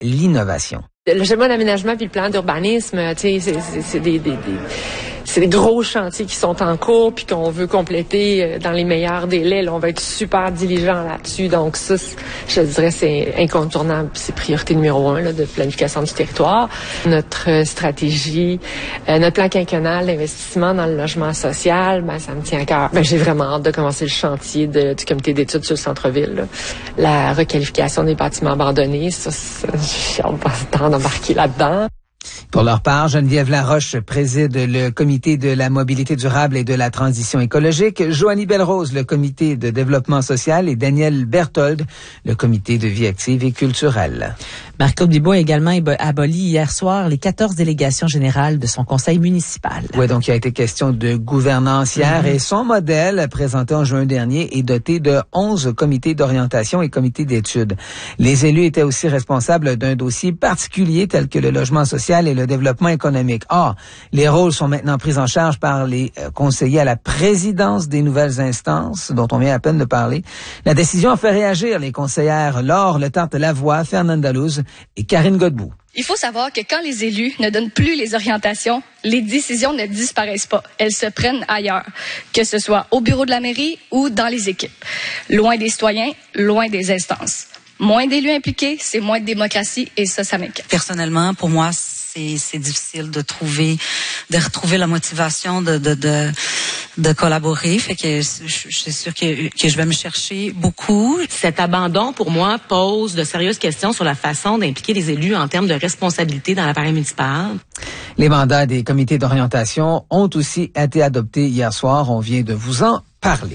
l'innovation. Le schéma d'aménagement puis le plan d'urbanisme, tu sais, c'est des gros chantiers qui sont en cours puis qu'on veut compléter dans les meilleurs délais. Là, on va être super diligent là-dessus. Donc ça, je dirais, c'est incontournable. C'est priorité numéro 1 là, de planification du territoire. Notre stratégie, notre plan quinquennal d'investissement dans le logement social, ça me tient à cœur. J'ai vraiment hâte de commencer le chantier du comité d'études sur le centre-ville. Là. La requalification des bâtiments abandonnés, ça j'ai hâte d'embarquer là-dedans. Pour leur part, Geneviève Laroche préside le comité de la mobilité durable et de la transition écologique, Joanie Belle-Rose, le comité de développement social et Daniel Berthold, le comité de vie active et culturelle. Marc-Claude Bibeau a également aboli hier soir les 14 délégations générales de son conseil municipal. Oui, donc il a été question de gouvernance hier et son modèle, présenté en juin dernier, est doté de 11 comités d'orientation et comités d'études. Les élus étaient aussi responsables d'un dossier particulier tel que le logement social et le développement économique. Or, les rôles sont maintenant pris en charge par les conseillers à la présidence des nouvelles instances, dont on vient à peine de parler. La décision a fait réagir les conseillères Laure Letarte-Lavoie, Fernande Dallouz et Karine Godbout. Il faut savoir que quand les élus ne donnent plus les orientations, les décisions ne disparaissent pas. Elles se prennent ailleurs, que ce soit au bureau de la mairie ou dans les équipes. Loin des citoyens, loin des instances. Moins d'élus impliqués, c'est moins de démocratie et ça m'inquiète. Personnellement, pour moi, c'est difficile de retrouver la motivation de collaborer. Fait que je suis sûre que je vais me chercher beaucoup. Cet abandon, pour moi, pose de sérieuses questions sur la façon d'impliquer les élus en termes de responsabilité dans l'appareil municipal. Les mandats des comités d'orientation ont aussi été adoptés hier soir. On vient de vous en parler.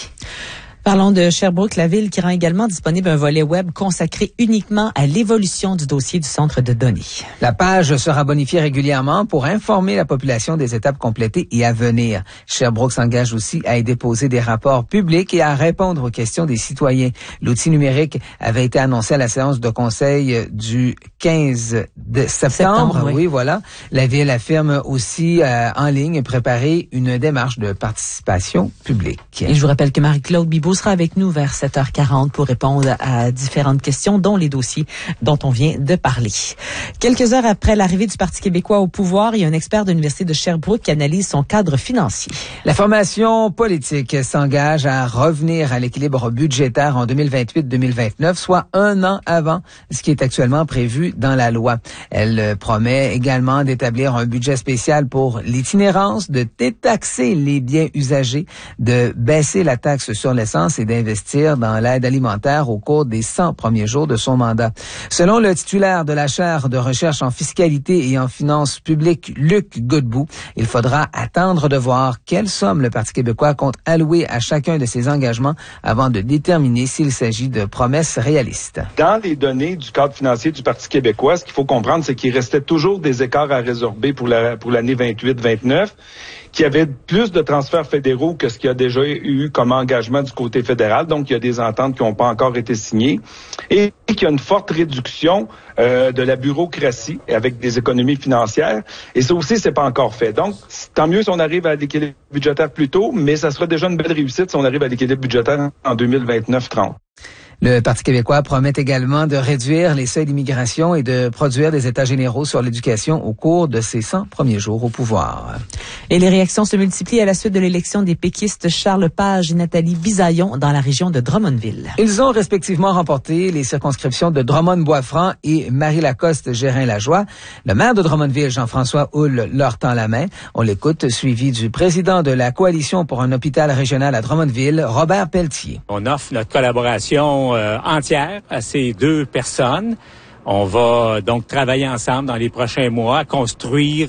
Parlons de Sherbrooke, la ville qui rend également disponible un volet web consacré uniquement à l'évolution du dossier du centre de données. La page sera bonifiée régulièrement pour informer la population des étapes complétées et à venir. Sherbrooke s'engage aussi à y déposer des rapports publics et à répondre aux questions des citoyens. L'outil numérique avait été annoncé à la séance de conseil du 15 septembre. Oui, voilà. La ville affirme aussi en ligne préparer une démarche de participation publique. Et je vous rappelle que Marie-Claude Bibeau sera avec nous vers 7h40 pour répondre à différentes questions, dont les dossiers dont on vient de parler. Quelques heures après l'arrivée du Parti québécois au pouvoir, il y a un expert de l'Université de Sherbrooke qui analyse son cadre financier. La formation politique s'engage à revenir à l'équilibre budgétaire en 2028-2029, soit un an avant ce qui est actuellement prévu dans la loi. Elle promet également d'établir un budget spécial pour l'itinérance, de détaxer les biens usagés, de baisser la taxe sur l'essence et d'investir dans l'aide alimentaire au cours des 100 premiers jours de son mandat. Selon le titulaire de la chaire de recherche en fiscalité et en finances publiques, Luc Godbout, il faudra attendre de voir quelle somme le Parti québécois compte allouer à chacun de ses engagements avant de déterminer s'il s'agit de promesses réalistes. Dans les données du cadre financier du Parti québécois, ce qu'il faut comprendre, c'est qu'il restait toujours des écarts à résorber pour l'année 28-29, qu'il y avait plus de transferts fédéraux que ce qu'il y a déjà eu comme engagement du côté fédéral. Donc, il y a des ententes qui n'ont pas encore été signées et qu'il y a une forte réduction de la bureaucratie avec des économies financières. Et ça aussi, c'est pas encore fait. Donc, tant mieux si on arrive à l'équilibre budgétaire plus tôt, mais ça sera déjà une belle réussite si on arrive à l'équilibre budgétaire en 2029-30. Le Parti québécois promet également de réduire les seuils d'immigration et de produire des états généraux sur l'éducation au cours de ses 100 premiers jours au pouvoir. Et les réactions se multiplient à la suite de l'élection des péquistes Charles Page et Nathalie Bisaillon dans la région de Drummondville. Ils ont respectivement remporté les circonscriptions de Drummond-Boisfranc et Marie-Lacoste-Gérin-Lajoie. Le maire de Drummondville, Jean-François Houle, leur tend la main. On l'écoute, suivi du président de la Coalition pour un hôpital régional à Drummondville, Robert Pelletier. On offre notre collaboration entière à ces deux personnes. On va donc travailler ensemble dans les prochains mois à construire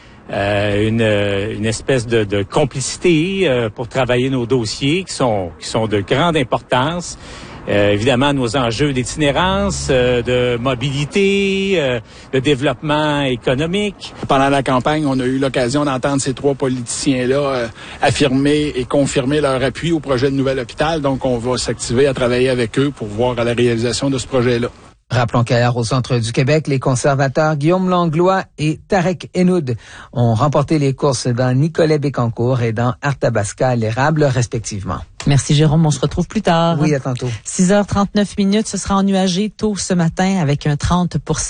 une espèce de complicité pour travailler nos dossiers qui sont de grande importance. Évidemment, nos enjeux d'itinérance, de mobilité, de développement économique. Pendant la campagne, on a eu l'occasion d'entendre ces trois politiciens-là affirmer et confirmer leur appui au projet de nouvel hôpital. Donc, on va s'activer à travailler avec eux pour voir à la réalisation de ce projet-là. Rappelons qu'hier, au centre du Québec, les conservateurs Guillaume Langlois et Tarek Henoud ont remporté les courses dans Nicolet-Bécancour et dans Arthabasca-l'Érable, respectivement. Merci Jérôme, on se retrouve plus tard. Oui, à tantôt. 6h39, ce sera ennuagé tôt ce matin avec un 30%.